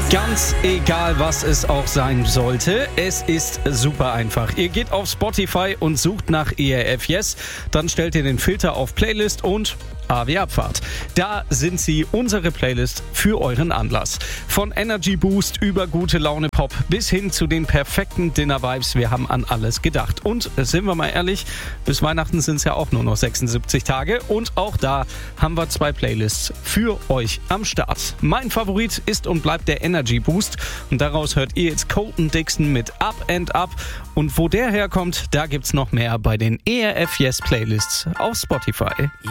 Ganz egal, was es auch sein sollte, es ist super einfach. Ihr geht auf Spotify und sucht nach ERF Yes, dann stellt ihr den Filter auf Playlist und wie Abfahrt. Da sind sie, unsere Playlist für euren Anlass. Von Energy Boost über gute Laune Pop bis hin zu den perfekten Dinner Vibes. Wir haben an alles gedacht. Und sind wir mal ehrlich, bis Weihnachten sind es ja auch nur noch 76 Tage. Und auch da haben wir 2 Playlists für euch am Start. Mein Favorit ist und bleibt der Energy Boost. Und daraus hört ihr jetzt Colton Dixon mit Up and Up. Und wo der herkommt, da gibt's noch mehr bei den ERF Yes Playlists auf Spotify.